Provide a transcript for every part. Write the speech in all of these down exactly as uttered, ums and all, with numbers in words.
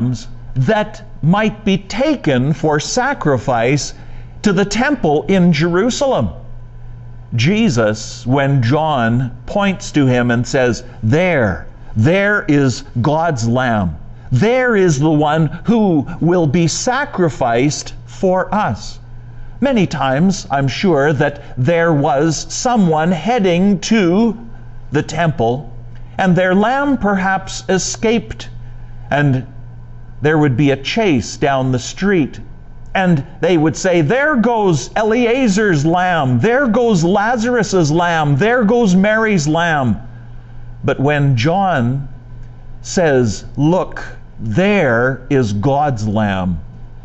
lambs that might be taken for sacrifice to the temple in Jerusalem. Jesus, when John points to him and says, there, there is God's Lamb. There is the one who will be sacrificed for us. Many times, I'm sure, that there was someone heading to the temple, and their lamb perhaps escaped, and there would be a chase down the street. And they would say, there goes Eliezer's lamb, there goes Lazarus's lamb, there goes Mary's lamb. But when John says, look, there is God's lamb,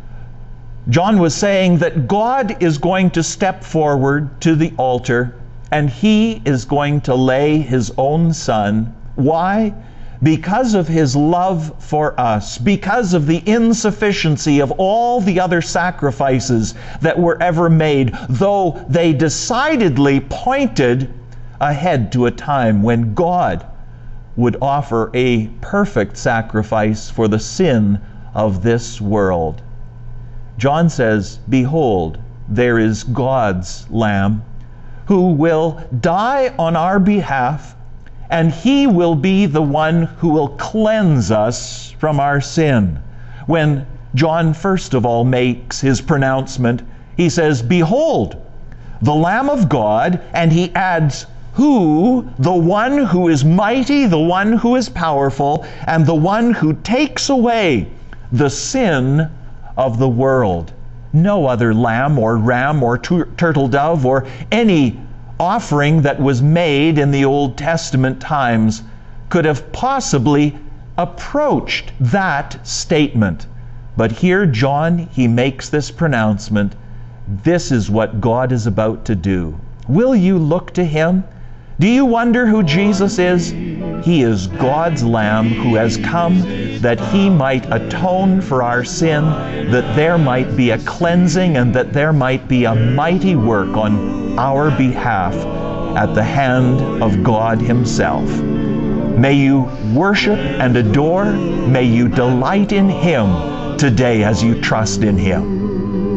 John was saying that God is going to step forward to the altar and he is going to lay his own son. Why? Because of his love for us, because of the insufficiency of all the other sacrifices that were ever made, though they decidedly pointed ahead to a time when God would offer a perfect sacrifice for the sin of this world. John says, behold, there is God's Lamb who will die on our behalf, and he will be the one who will cleanse us from our sin. When John first of all makes his pronouncement, he says, behold, the Lamb of God, and he adds, who, the one who is mighty, the one who is powerful, and the one who takes away the sin of the world. No other lamb or ram or tur- turtle dove or any offering that was made in the Old Testament times could have possibly approached that statement. But here John, he makes this pronouncement. This is what God is about to do. Will you look to him? Do you wonder who Jesus is? He is God's Lamb who has come that he might atone for our sin, that there might be a cleansing, and that there might be a mighty work on our behalf at the hand of God himself. May you worship and adore. May you delight in him today as you trust in him.